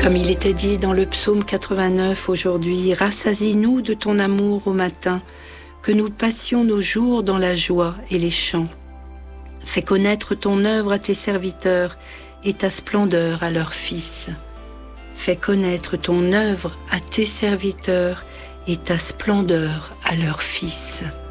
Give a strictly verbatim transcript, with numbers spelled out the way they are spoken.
Comme il était dit dans le psaume quatre-vingt-neuf aujourd'hui, rassasie-nous de ton amour au matin, que nous passions nos jours dans la joie et les chants. Fais connaître ton œuvre à tes serviteurs et ta splendeur à leurs fils. Fais connaître ton œuvre à tes serviteurs et ta splendeur à leurs fils.